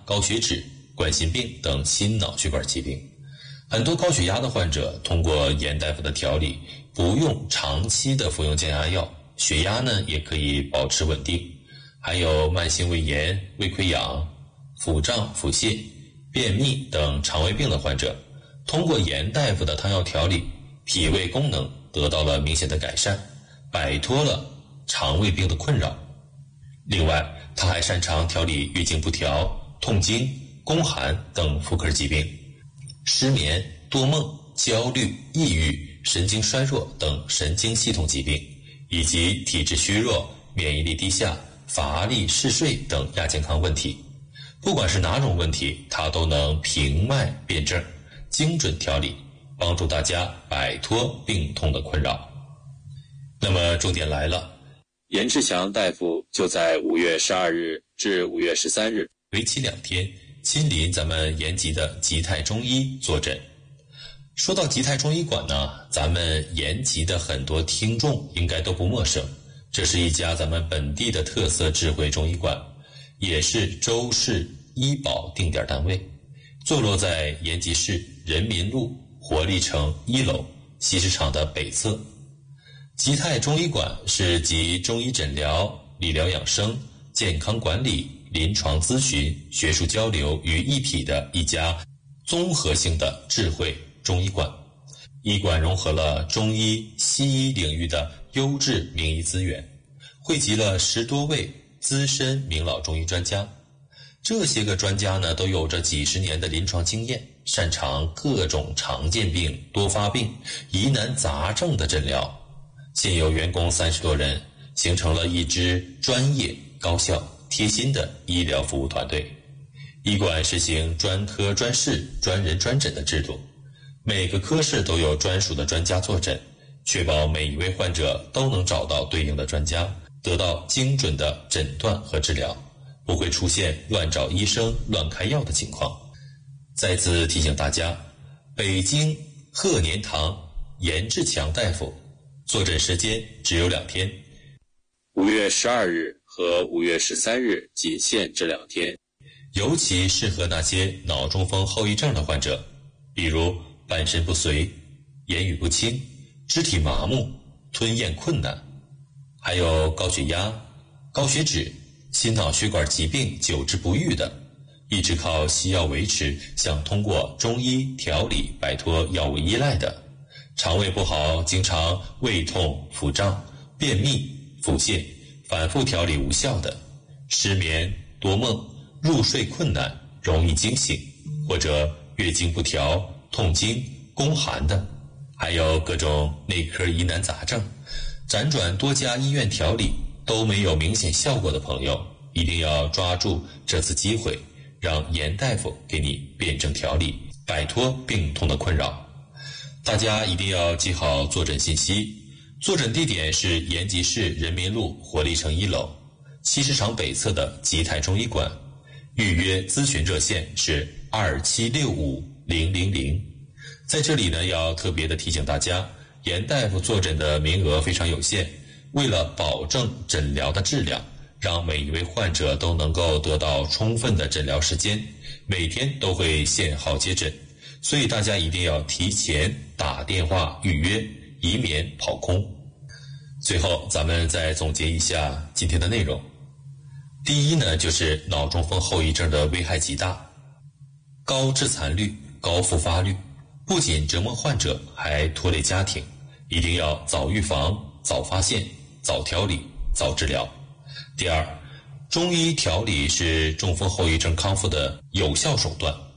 高血脂、冠心病等心脑血管疾病。很多高血压的患者通过严大夫的调理，不用长期的服用降压药，血压呢也可以保持稳定。还有慢性胃炎、胃溃疡、腹胀、腹泻、便秘等肠胃病的患者，通过严大夫的汤药调理，脾胃功能得到了明显的改善，摆脱了肠胃病的困扰。另外，他还擅长调理月经不调、痛经、宫寒等妇科疾病，失眠、多梦、焦虑、抑郁、神经衰弱等神经系统疾病，以及体质虚弱、免疫力低下、乏力、嗜睡等亚健康问题。不管是哪种问题，他都能平脉辨证，精准调理，帮助大家摆脱病痛的困扰。那么重点来了，严志强大夫就在5月12日至5月13日，为期2天，亲临咱们延吉的吉泰中医坐诊。说到吉泰中医馆呢，咱们延吉的很多听众应该都不陌生，这是一家咱们本地的特色智慧中医馆，也是州市医保定点单位，坐落在延吉市人民路活力城1楼西市场的北侧。吉泰中医馆是集中医诊疗、理疗养生、健康管理、临床咨询、学术交流于一体的一家综合性的智慧中医馆。医馆融合了中医、西医领域的优质名医资源，汇集了10多位资深名老中医专家。这些个专家呢，都有着几十年的临床经验，擅长各种常见病、多发病、疑难杂症的诊疗。现有员工30多人，形成了一支专业、高效、贴心的医疗服务团队。医馆实行专科专室、专人专诊的制度，每个科室都有专属的专家坐诊，确保每一位患者都能找到对应的专家，得到精准的诊断和治疗，不会出现乱找医生、乱开药的情况。再次提醒大家，北京鹤年堂严志强大夫坐诊时间只有2天，5月12日和5月13日仅限这2天，尤其适合那些脑中风后遗症的患者，比如半身不遂、言语不清、肢体麻木、吞咽困难，还有高血压、高血脂、心脑血管疾病久治不愈的，一直靠西药维持，想通过中医调理摆脱药物依赖的，肠胃不好，经常胃痛、腹胀、便秘、腹泻，反复调理无效的，失眠、多梦、入睡困难、容易惊醒，或者月经不调、痛经、宫寒的，还有各种内科疑难杂症，辗转多家医院调理都没有明显效果的朋友，一定要抓住这次机会，让严大夫给你辩证调理，摆脱病痛的困扰。大家一定要记好坐诊信息，坐诊地点是延吉市人民路活力城1楼西市场北侧的吉泰中医馆，预约咨询热线是27650000。在这里呢，要特别的提醒大家，严大夫坐诊的名额非常有限，为了保证诊疗的质量，让每一位患者都能够得到充分的诊疗时间，每天都会限号接诊，所以大家一定要提前打电话预约，以免跑空。最后咱们再总结一下今天的内容。第一呢，就是脑中风后遗症的危害极大，高致残率、高复发率，不仅折磨患者，还拖累家庭，一定要早预防、早发现、早调理、早治疗。第二，中医调理是中风后遗症康复的有效手段，